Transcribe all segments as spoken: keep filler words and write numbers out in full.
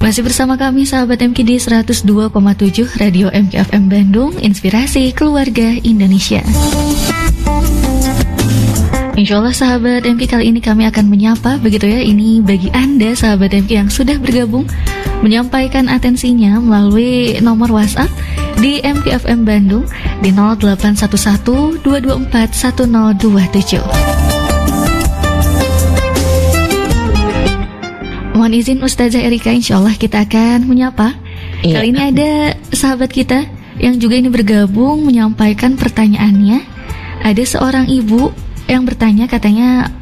Masih bersama kami sahabat M K di seratus dua koma tujuh Radio M K F M Bandung, Inspirasi Keluarga Indonesia. Insya Allah sahabat M K kali ini kami akan menyapa begitu ya. Ini bagi Anda sahabat M K yang sudah bergabung, menyampaikan atensinya melalui nomor WhatsApp di M K F M Bandung di nol delapan satu satu dua dua empat satu nol dua tujuh. Mohon izin Ustazah Erika, insya Allah kita akan menyapa. Iya. Kali ini ada sahabat kita yang juga ini bergabung menyampaikan pertanyaannya. Ada seorang ibu yang bertanya, katanya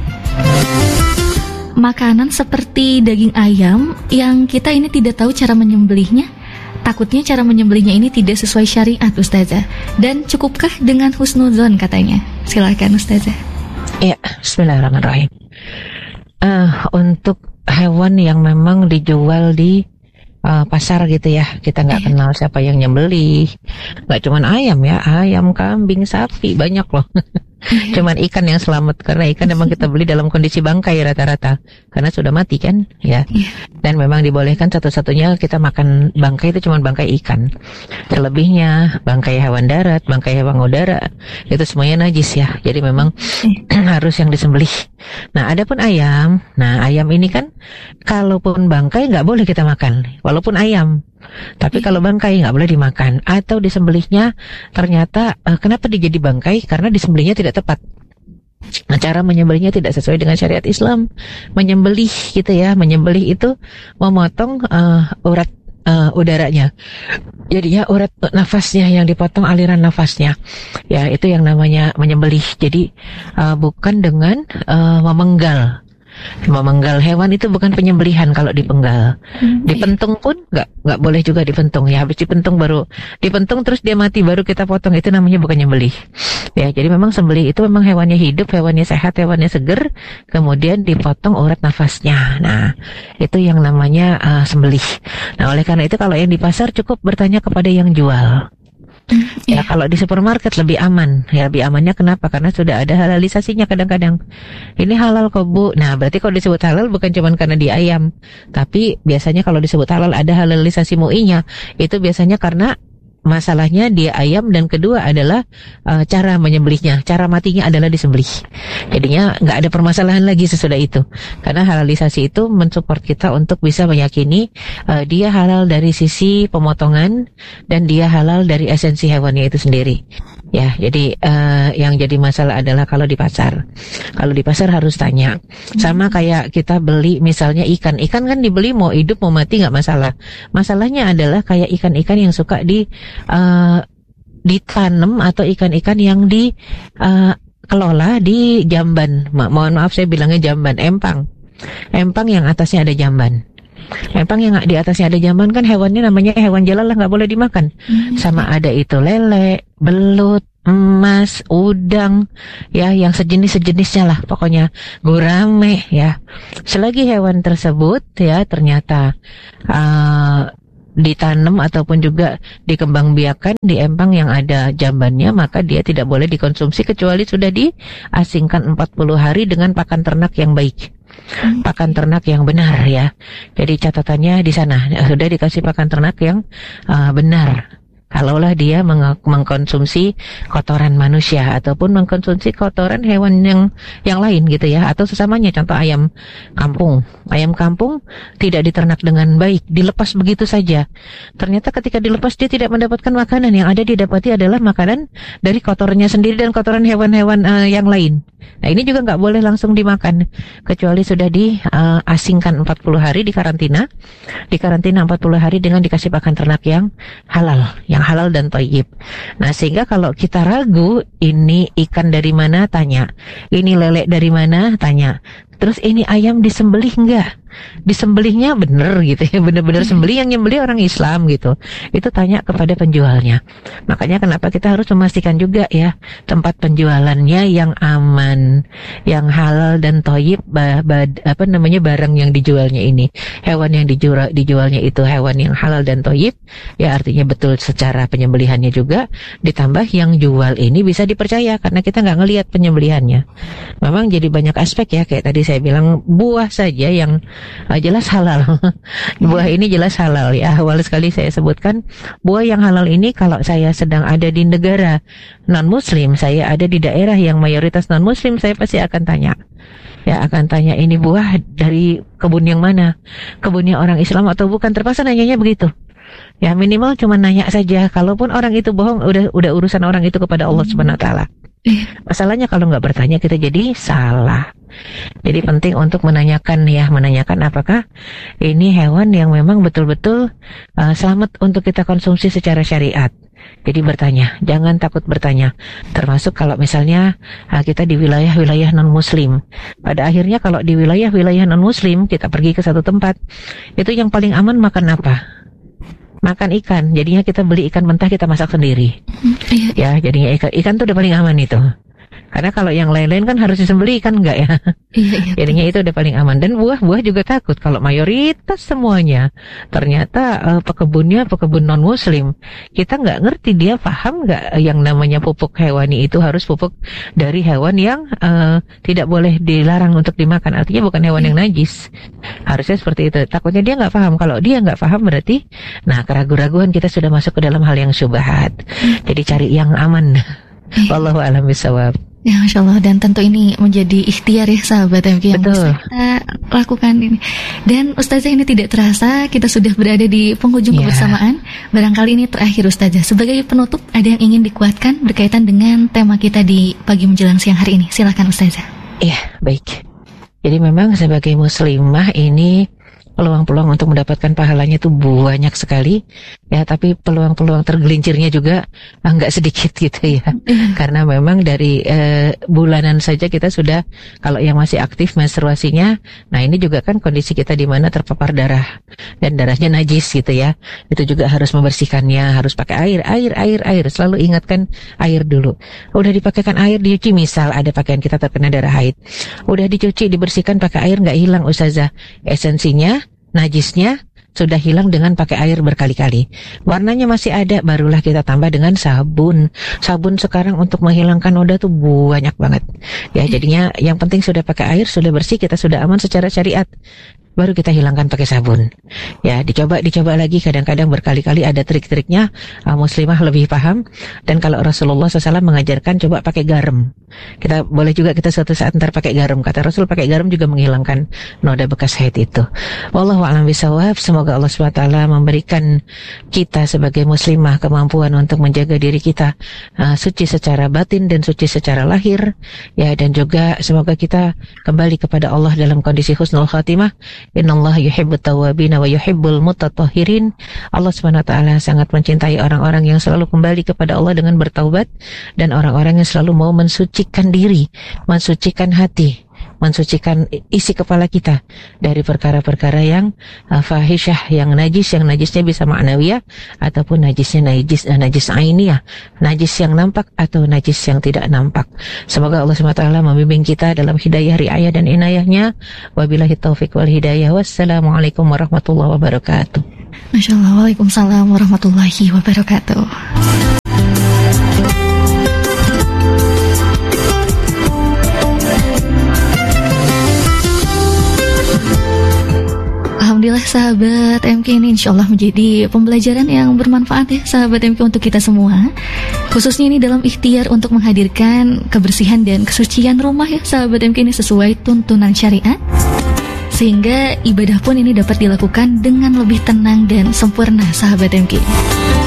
makanan seperti daging ayam yang kita ini tidak tahu cara menyembelihnya. Takutnya cara menyembelihnya ini tidak sesuai syariat Ustazah. Dan cukupkah dengan husnuzon katanya? Silakan Ustazah. Iya, bismillahirrahmanirrahim. Uh, untuk hewan yang memang dijual di uh, pasar gitu ya, kita nggak kenal siapa yang nyembelih. Nggak cuman ayam ya, ayam, kambing, sapi, banyak loh. Cuman ikan yang selamat, karena ikan memang kita beli dalam kondisi bangkai rata-rata, karena sudah mati kan ya. Dan memang dibolehkan satu-satunya kita makan bangkai itu cuma bangkai ikan. Selebihnya bangkai hewan darat, bangkai hewan udara, itu semuanya najis ya. Jadi memang harus yang disembelih. Nah, adapun ayam, nah ayam ini kan kalaupun bangkai nggak boleh kita makan, walaupun ayam. Tapi kalau bangkai nggak boleh dimakan. Atau disembelihnya ternyata uh, kenapa dia jadi bangkai? Karena disembelihnya tidak tepat. Nah, cara menyembelihnya tidak sesuai dengan syariat Islam. Menyembelih gitu ya, menyembelih itu memotong uh, urat uh, udaranya. Jadinya urat nafasnya yang dipotong, aliran nafasnya. Ya, itu yang namanya menyembelih. Jadi uh, bukan dengan uh, memenggal. Memenggal hewan itu bukan penyembelihan kalau dipenggal. Hmm, dipentung pun nggak nggak boleh juga dipentung ya. Habis dipentung baru dipentung terus dia mati baru kita potong, itu namanya bukan nyembelih. Ya, jadi memang sembelih itu memang hewannya hidup, hewannya sehat, hewannya seger, kemudian dipotong urat nafasnya. Nah, itu yang namanya uh, sembelih. Nah, oleh karena itu kalau yang di pasar cukup bertanya kepada yang jual. Ya, kalau di supermarket lebih aman. Ya, lebih amannya kenapa? Karena sudah ada halalisasinya kadang-kadang. Ini halal kok Bu. Nah, berarti kalau disebut halal bukan cuma karena di ayam, tapi biasanya kalau disebut halal ada halalisasi M U I-nya. Itu biasanya karena masalahnya dia ayam, dan kedua adalah uh, cara menyembelihnya, cara matinya adalah disembelih. Jadinya nggak ada permasalahan lagi sesudah itu, karena halalisasi itu mensupport kita untuk bisa meyakini uh, dia halal dari sisi pemotongan dan dia halal dari esensi hewannya itu sendiri. Ya, jadi uh, yang jadi masalah adalah kalau di pasar. Kalau di pasar harus tanya. Sama kayak kita beli misalnya ikan. Ikan kan dibeli mau hidup mau mati nggak masalah. Masalahnya adalah kayak ikan-ikan yang suka di uh, ditanam atau ikan-ikan yang di uh, kelola di jamban. Ma- mohon maaf saya bilangnya jamban, empang. Empang yang atasnya ada jamban. Empang yang di atasnya ada jamban kan hewannya namanya hewan jalalah, nggak boleh dimakan. Hmm. Sama ada itu lele, belut, emas, udang, ya yang sejenis-sejenisnya lah, pokoknya gurame ya. Selagi hewan tersebut ya ternyata uh, ditanam ataupun juga dikembangbiakan di empang yang ada jambannya, maka dia tidak boleh dikonsumsi kecuali sudah diasingkan empat puluh hari dengan pakan ternak yang baik. Pakan ternak yang benar ya. Jadi catatannya di sana sudah dikasih pakan ternak yang uh, benar. Kalaulah dia meng- mengkonsumsi kotoran manusia ataupun mengkonsumsi kotoran hewan yang yang lain gitu ya, atau sesamanya, contoh ayam kampung. Ayam kampung tidak diternak dengan baik, dilepas begitu saja. Ternyata ketika dilepas dia tidak mendapatkan makanan, yang ada didapati adalah makanan dari kotorannya sendiri dan kotoran hewan-hewan uh, yang lain. Nah, ini juga nggak boleh langsung dimakan kecuali sudah diasingkan uh, empat puluh hari, di karantina. Di karantina empat puluh hari dengan dikasih pakan ternak yang halal, yang halal dan thayyib. Nah, sehingga kalau kita ragu ini ikan dari mana, tanya. Ini lele dari mana, tanya. Terus ini ayam disembelih enggak? Disembelihnya bener gitu ya, bener-bener sembelih, yang nyembelih orang Islam gitu. Itu tanya kepada penjualnya. Makanya kenapa kita harus memastikan juga ya tempat penjualannya yang aman, yang halal dan thayyib, ba- ba- apa namanya barang yang dijualnya ini. Hewan yang dijual, dijualnya itu hewan yang halal dan thayyib, ya artinya betul secara penyembelihannya juga, ditambah yang jual ini bisa dipercaya karena kita nggak ngelihat penyembelihannya. Memang jadi banyak aspek ya, kayak tadi saya bilang buah saja yang uh, jelas halal. Buah ini jelas halal ya. Awal sekali saya sebutkan buah yang halal ini kalau saya sedang ada di negara non-muslim, saya ada di daerah yang mayoritas non-muslim, saya pasti akan tanya. Ya akan tanya ini buah dari kebun yang mana? Kebunnya orang Islam atau bukan? Terpaksa nanyanya begitu. Ya minimal cuma nanya saja. Kalaupun orang itu bohong, udah udah urusan orang itu kepada Allah Subhanahu Wa Taala. Masalahnya kalau nggak bertanya kita jadi salah. Jadi penting untuk menanyakan ya, menanyakan apakah ini hewan yang memang betul-betul uh, selamat untuk kita konsumsi secara syariat. Jadi bertanya, jangan takut bertanya. Termasuk kalau misalnya uh, kita di wilayah-wilayah non-muslim. Pada akhirnya kalau di wilayah-wilayah non-muslim kita pergi ke satu tempat, itu yang paling aman makan apa? Makan ikan. Jadinya kita beli ikan mentah, kita masak sendiri. Hmm, iya. Ya, jadinya ikan ikan tuh udah paling aman itu. Karena kalau yang lain-lain kan harus disembelih, kan enggak ya? Iya, iya. Jadinya itu udah paling aman. Dan buah-buah juga takut kalau mayoritas semuanya ternyata uh, pekebunnya pekebun non-muslim. Kita nggak ngerti dia paham nggak yang namanya pupuk hewani itu harus pupuk dari hewan yang uh, tidak boleh dilarang untuk dimakan. Artinya bukan hewan yang najis. Harusnya seperti itu. Takutnya dia nggak paham. Kalau dia nggak paham berarti, nah keraguan-raguan kita sudah masuk ke dalam hal yang syubhat. Jadi cari yang aman. Wallahu a'lam bishawab. Ya, Masya Allah, dan tentu ini menjadi ikhtiar ya sahabat M K yang bisa kita lakukan ini. Dan Ustazah, ini tidak terasa kita sudah berada di penghujung yeah. kebersamaan. Barangkali ini terakhir Ustazah, sebagai penutup ada yang ingin dikuatkan berkaitan dengan tema kita di pagi menjelang siang hari ini. Silakan Ustazah. Iya, yeah, baik. Jadi memang sebagai muslimah ini peluang-peluang untuk mendapatkan pahalanya itu banyak sekali ya, tapi peluang-peluang tergelincirnya juga enggak sedikit gitu ya. Mm. Karena memang dari eh, bulanan saja kita sudah, kalau yang masih aktif menstruasinya, nah ini juga kan kondisi kita di mana terpapar darah dan darahnya najis gitu ya. Itu juga harus membersihkannya, harus pakai air, air, air, air. Selalu ingatkan air dulu. Udah dipakaikan air, dicuci, misal ada pakaian kita terkena darah haid, udah dicuci, dibersihkan pakai air, nggak hilang Ustazah esensinya, najisnya sudah hilang dengan pakai air berkali-kali. Warnanya masih ada, barulah kita tambah dengan sabun. Sabun sekarang untuk menghilangkan noda tuh banyak banget. Ya, jadinya yang penting sudah pakai air, sudah bersih, kita sudah aman secara syariat. Baru kita hilangkan pakai sabun. Ya, dicoba dicoba lagi, kadang-kadang berkali-kali ada trik-triknya. Uh, muslimah lebih paham. Dan kalau Rasulullah shallallahu alaihi wasallam mengajarkan coba pakai garam. Kita boleh juga kita suatu saat ntar pakai garam. Kata Rasul pakai garam juga menghilangkan noda bekas haid itu. Wallahu a'lam bishawab. Semoga Allah subhanahu wa taala memberikan kita sebagai muslimah kemampuan untuk menjaga diri kita uh, suci secara batin dan suci secara lahir. Ya, dan juga semoga kita kembali kepada Allah dalam kondisi husnul khatimah. Innallaha yuhibbut tawwabin wa yuhibbul mutatahhirin. Allah Subhanahu wa taala sangat mencintai orang-orang yang selalu kembali kepada Allah dengan bertaubat, dan orang-orang yang selalu mau mensucikan diri, mensucikan hati, mensucikan isi kepala kita dari perkara-perkara yang uh, fahisyah, yang najis, yang najisnya bisa ma'nawiyah ataupun najisnya najis uh, najis ainiyah, najis yang nampak atau najis yang tidak nampak. Semoga Allah subhanahu wa taala membimbing kita dalam hidayah, riayah dan inayahnya. Wabillahi taufik wal hidayah. Wassalamualaikum warahmatullahi wabarakatuh. Masya Allah. Waalaikumsalam warahmatullahi wabarakatuh. Alhamdulillah sahabat M K, ini insya Allah menjadi pembelajaran yang bermanfaat ya sahabat M K untuk kita semua. Khususnya ini dalam ikhtiar untuk menghadirkan kebersihan dan kesucian rumah ya sahabat M K ini sesuai tuntunan syariat. Sehingga ibadah pun ini dapat dilakukan dengan lebih tenang dan sempurna sahabat M K.